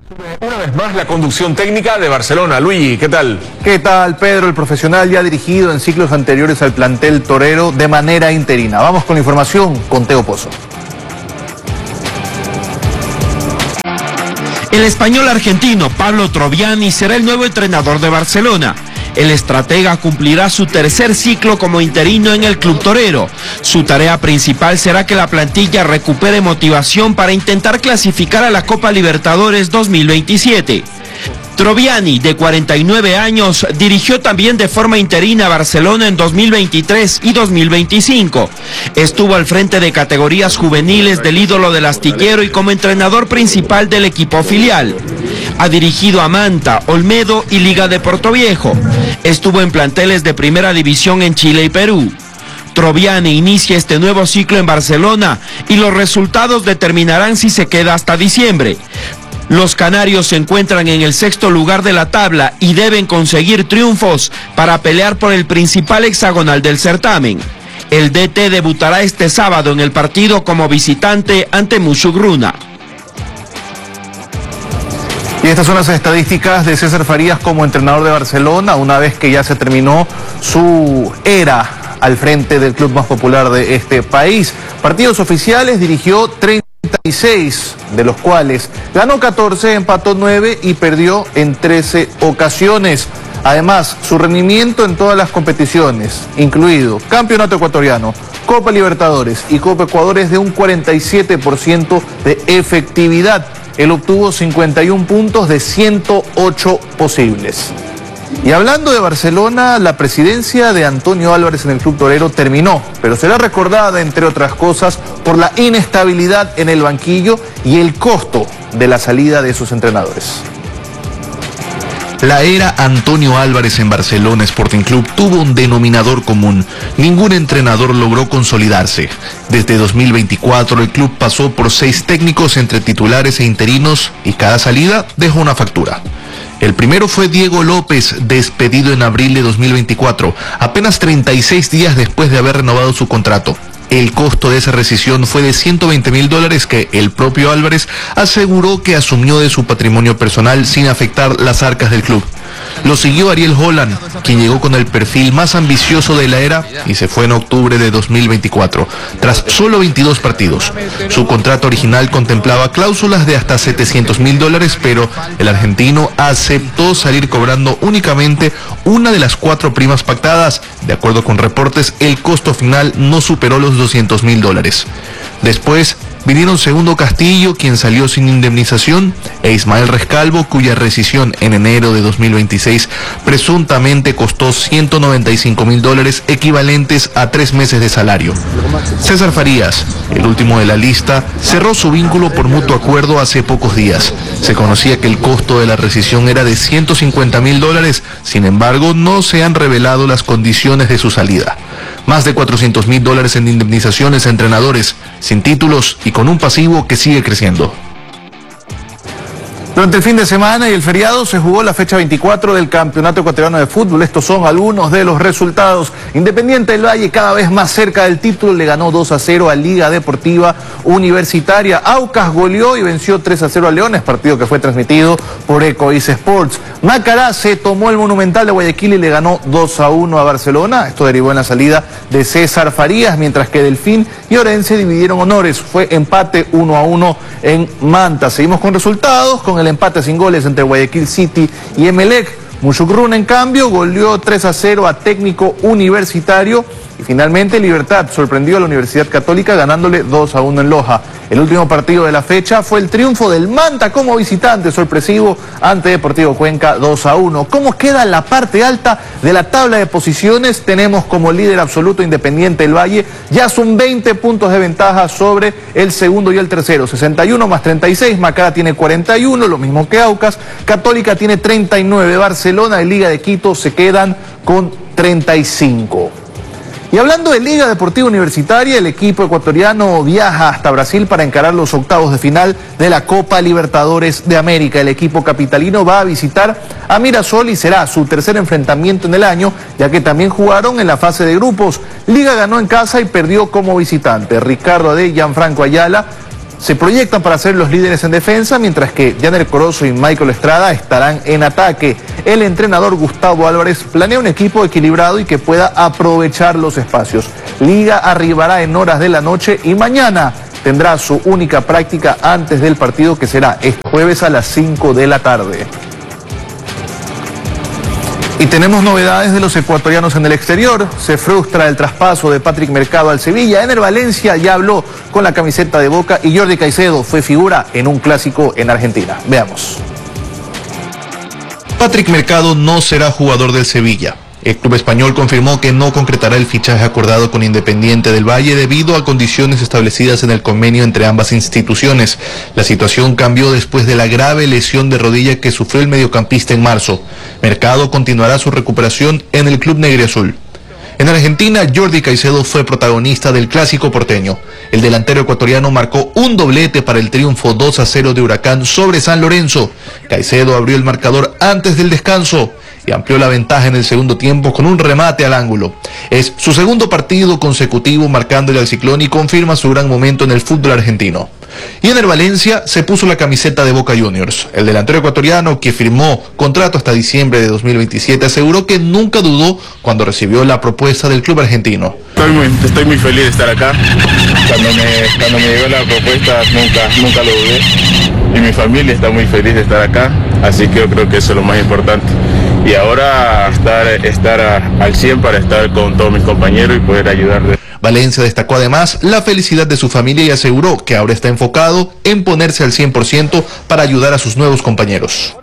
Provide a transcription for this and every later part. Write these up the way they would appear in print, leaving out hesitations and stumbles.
Una vez más la conducción técnica de Barcelona. Luigi, ¿qué tal? ¿Qué tal, Pedro? El profesional ya ha dirigido en ciclos anteriores al plantel torero de manera interina. Vamos con la información con Teo Pozo. El español argentino Pablo Troviani será el nuevo entrenador de Barcelona. El estratega cumplirá su tercer ciclo como interino en el club torero. Su tarea principal será que la plantilla recupere motivación para intentar clasificar a la Copa Libertadores 2027. Troviani, de 49 años, dirigió también de forma interina a Barcelona en 2023 y 2025. Estuvo al frente de categorías juveniles del ídolo del astillero y como entrenador principal del equipo filial. Ha dirigido a Manta, Olmedo y Liga de Portoviejo. Estuvo en planteles de primera división en Chile y Perú. Troviani inicia este nuevo ciclo en Barcelona y los resultados determinarán si se queda hasta diciembre. Los canarios se encuentran en el sexto lugar de la tabla y deben conseguir triunfos para pelear por el principal hexagonal del certamen. El DT debutará este sábado en el partido como visitante ante Musugruna. Y estas son las estadísticas de César Farías como entrenador de Barcelona, una vez que ya se terminó su era al frente del club más popular de este país. Partidos oficiales, dirigió 36, de los cuales ganó 14, empató 9 y perdió en 13 ocasiones. Además, su rendimiento en todas las competiciones, incluido Campeonato Ecuatoriano, Copa Libertadores y Copa Ecuador, es de un 47% de efectividad. Él obtuvo 51 puntos de 108 posibles. Y hablando de Barcelona, la presidencia de Antonio Álvarez en el club torero terminó, pero será recordada, entre otras cosas, por la inestabilidad en el banquillo y el costo de la salida de sus entrenadores. La era Antonio Álvarez en Barcelona Sporting Club tuvo un denominador común. Ningún entrenador logró consolidarse. Desde 2024 el club pasó por 6 técnicos entre titulares e interinos y cada salida dejó una factura. El primero fue Diego López, despedido en abril de 2024, apenas 36 días después de haber renovado su contrato. El costo de esa rescisión fue de $120,000 que el propio Álvarez aseguró que asumió de su patrimonio personal sin afectar las arcas del club. Lo siguió Ariel Holland, quien llegó con el perfil más ambicioso de la era y se fue en octubre de 2024, tras solo 22 partidos. Su contrato original contemplaba cláusulas de hasta $700,000, pero el argentino aceptó salir cobrando únicamente una de las 4 primas pactadas. De acuerdo con reportes, el costo final no superó los $200,000. Después vinieron Segundo Castillo, quien salió sin indemnización, e Ismael Rescalvo, cuya rescisión en enero de 2026 presuntamente costó $195,000, equivalentes a 3 meses de salario. César Farías, el último de la lista, cerró su vínculo por mutuo acuerdo hace pocos días. Se conocía que el costo de la rescisión era de $150,000, sin embargo no se han revelado las condiciones de su salida. Más de $400,000 en indemnizaciones a entrenadores, sin títulos y con un pasivo que sigue creciendo. Durante el fin de semana y el feriado se jugó la fecha 24 del Campeonato Ecuatoriano de Fútbol. Estos son algunos de los resultados. Independiente del Valle, cada vez más cerca del título, le ganó 2-0 a Liga Deportiva Universitaria. Aucas goleó y venció 3-0 a Leones, partido que fue transmitido por Ecois Sports. Macará se tomó el Monumental de Guayaquil y le ganó 2-1 a Barcelona. Esto derivó en la salida de César Farías, mientras que Delfín y Orense dividieron honores. Fue empate 1-1 en Manta. Seguimos con resultados, con el empate sin goles entre Guayaquil City y Emelec. Musugruna, en cambio, goleó 3-0 a Técnico Universitario. Y finalmente Libertad sorprendió a la Universidad Católica ganándole 2-1 en Loja. El último partido de la fecha fue el triunfo del Manta como visitante sorpresivo ante Deportivo Cuenca 2-1. ¿Cómo queda la parte alta de la tabla de posiciones? Tenemos como líder absoluto Independiente del Valle. Ya son 20 puntos de ventaja sobre el segundo y el tercero. 61 más 36. Macará tiene 41, lo mismo que Aucas. Católica tiene 39. Barcelona y Liga de Quito se quedan con 35. Y hablando de Liga Deportiva Universitaria, el equipo ecuatoriano viaja hasta Brasil para encarar los octavos de final de la Copa Libertadores de América. El equipo capitalino va a visitar a Mirasol y será su tercer enfrentamiento en el año, ya que también jugaron en la fase de grupos. Liga ganó en casa y perdió como visitante. Ricardo Ade y Gianfranco Ayala se proyectan para ser los líderes en defensa, mientras que Janer Corozo y Michael Estrada estarán en ataque. El entrenador Gustavo Álvarez planea un equipo equilibrado y que pueda aprovechar los espacios. Liga arribará en horas de la noche y mañana tendrá su única práctica antes del partido, que será este jueves a las 5 de la tarde. Y tenemos novedades de los ecuatorianos en el exterior. Se frustra el traspaso de Patrick Mercado al Sevilla. Ener Valencia ya habló con la camiseta de Boca y Jordi Caicedo fue figura en un clásico en Argentina. Veamos. Patrick Mercado no será jugador del Sevilla. El club español confirmó que no concretará el fichaje acordado con Independiente del Valle debido a condiciones establecidas en el convenio entre ambas instituciones. La situación cambió después de la grave lesión de rodilla que sufrió el mediocampista en marzo. Mercado continuará su recuperación en el club negriazul. En Argentina, Jordi Caicedo fue protagonista del clásico porteño. El delantero ecuatoriano marcó un doblete para el triunfo 2-0 de Huracán sobre San Lorenzo. Caicedo abrió el marcador antes del descanso y amplió la ventaja en el segundo tiempo con un remate al ángulo. Es su segundo partido consecutivo marcándole al Ciclón y confirma su gran momento en el fútbol argentino. Y Ener Valencia se puso la camiseta de Boca Juniors. El delantero ecuatoriano, que firmó contrato hasta diciembre de 2027, aseguró que nunca dudó cuando recibió la propuesta del club argentino. Estoy muy feliz de estar acá. Cuando me llegó la propuesta nunca lo dudé. Y mi familia está muy feliz de estar acá, así que yo creo que eso es lo más importante. Y ahora estar al 100 para estar con todos mis compañeros y poder ayudarles. Valencia destacó además la felicidad de su familia y aseguró que ahora está enfocado en ponerse al 100% para ayudar a sus nuevos compañeros.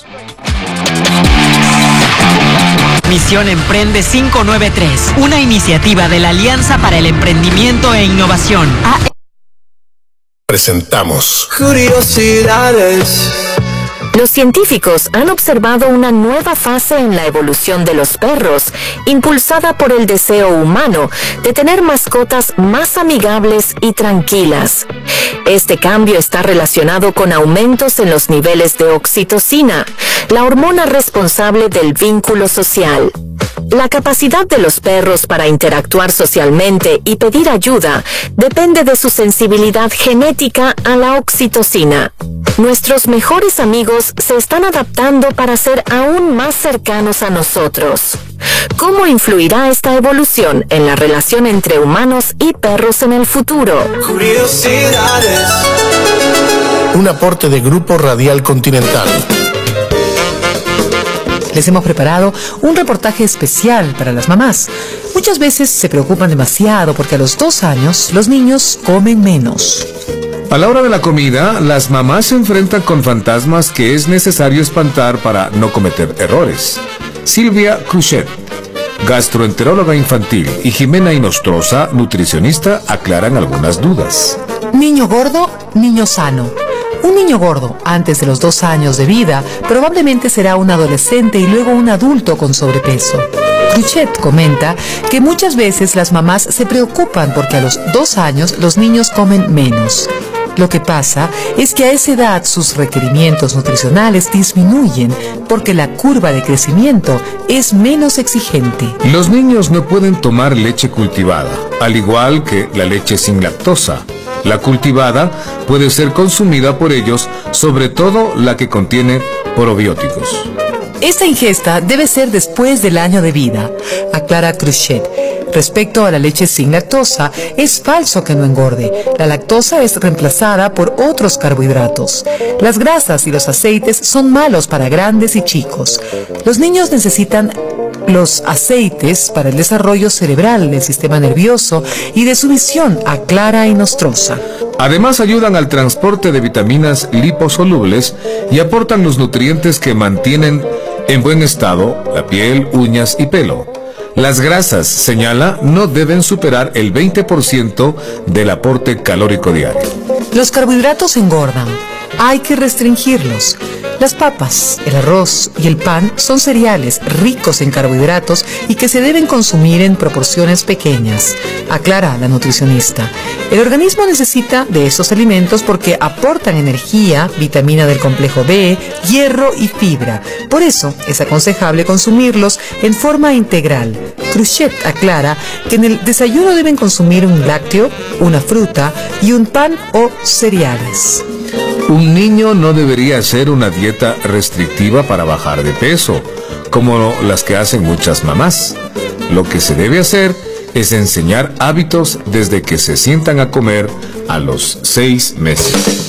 Misión Emprende 593, una iniciativa de la Alianza para el Emprendimiento e Innovación. Presentamos Curiosidades. Los científicos han observado una nueva fase en la evolución de los perros, impulsada por el deseo humano de tener mascotas más amigables y tranquilas. Este cambio está relacionado con aumentos en los niveles de oxitocina, la hormona responsable del vínculo social. La capacidad de los perros para interactuar socialmente y pedir ayuda depende de su sensibilidad genética a la oxitocina. Nuestros mejores amigos se están adaptando para ser aún más cercanos a nosotros. ¿Cómo influirá esta evolución en la relación entre humanos y perros en el futuro? Curiosidades. Un aporte de Grupo Radial Continental. Les hemos preparado un reportaje especial para las mamás. Muchas veces se preocupan demasiado porque a los 2 años los niños comen menos. A la hora de la comida, las mamás se enfrentan con fantasmas que es necesario espantar para no cometer errores. Silvia Cruchet, gastroenteróloga infantil, y Jimena Inostroza, nutricionista, aclaran algunas dudas. Niño gordo, niño sano. Un niño gordo, antes de los 2 años de vida, probablemente será un adolescente y luego un adulto con sobrepeso. Cruchet comenta que muchas veces las mamás se preocupan porque a los 2 años los niños comen menos. Lo que pasa es que a esa edad sus requerimientos nutricionales disminuyen porque la curva de crecimiento es menos exigente. Los niños no pueden tomar leche cultivada, al igual que la leche sin lactosa. La cultivada puede ser consumida por ellos, sobre todo la que contiene probióticos. Esta ingesta debe ser después del año de vida, aclara Cruchet. Respecto a la leche sin lactosa, es falso que no engorde. La lactosa es reemplazada por otros carbohidratos. Las grasas y los aceites son malos para grandes y chicos. Los niños necesitan los aceites para el desarrollo cerebral del sistema nervioso y de su visión, aclara Inostroza. Además ayudan al transporte de vitaminas liposolubles y aportan los nutrientes que mantienen en buen estado la piel, uñas y pelo. Las grasas, señala, no deben superar el 20% del aporte calórico diario. Los carbohidratos engordan. Hay que restringirlos. Las papas, el arroz y el pan son cereales ricos en carbohidratos y que se deben consumir en proporciones pequeñas, aclara la nutricionista. El organismo necesita de estos alimentos porque aportan energía, vitamina del complejo B, hierro y fibra. Por eso es aconsejable consumirlos en forma integral. Cruchet aclara que en el desayuno deben consumir un lácteo, una fruta y un pan o cereales. Un niño no debería hacer una dieta restrictiva para bajar de peso, como las que hacen muchas mamás. Lo que se debe hacer es enseñar hábitos desde que se sientan a comer a los 6 meses.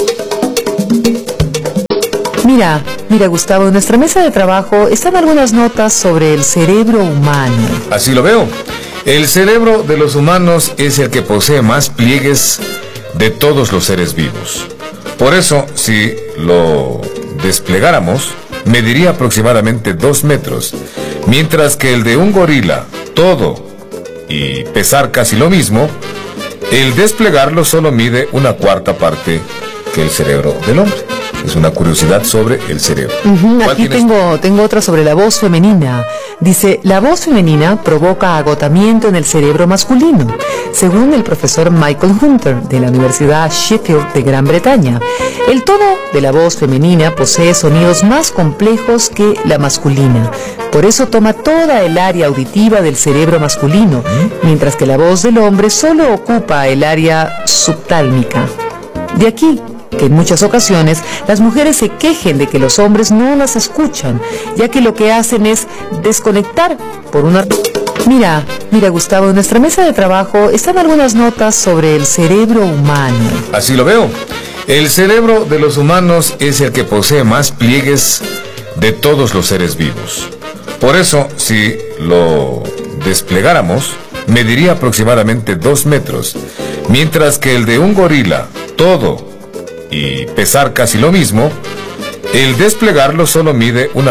Mira Gustavo, en nuestra mesa de trabajo están algunas notas sobre el cerebro humano. Así lo veo. El cerebro de los humanos es el que posee más pliegues de todos los seres vivos. Por eso, si lo desplegáramos, mediría aproximadamente 2 metros, mientras que el de un gorila, todo, y pesar casi lo mismo, el desplegarlo solo mide 1/4 parte que el cerebro del hombre. Es una curiosidad sobre el cerebro. Aquí tengo otra sobre la voz femenina. Dice, la voz femenina provoca agotamiento en el cerebro masculino, según el profesor Michael Hunter de la Universidad Sheffield de Gran Bretaña. El tono de la voz femenina posee sonidos más complejos que la masculina. Por eso toma toda el área auditiva del cerebro masculino, mientras que la voz del hombre solo ocupa el área subtálmica. De aquí que en muchas ocasiones las mujeres se quejen de que los hombres no las escuchan, ya que lo que hacen es desconectar por una... Mira Gustavo, en nuestra mesa de trabajo están algunas notas sobre el cerebro humano. Así lo veo. El cerebro de los humanos es el que posee más pliegues de todos los seres vivos. Por eso, si lo desplegáramos, mediría aproximadamente 2 metros, mientras que el de un gorila, todo, y pesar casi lo mismo, el desplegarlo solo mide 1/4